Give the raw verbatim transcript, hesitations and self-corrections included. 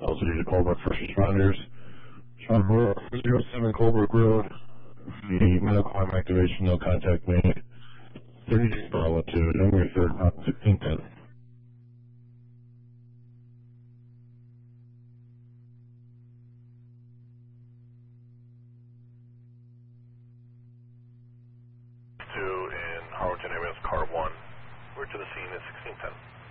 Altitude to Colbrook First Responders. Sean Moore, zero seven Colbrook Road. The medical arm activation, no contact made. thirty-six Bravo two, November third, sixteen ten. Two in Harlingen, area car one. We're to the scene at sixteen ten.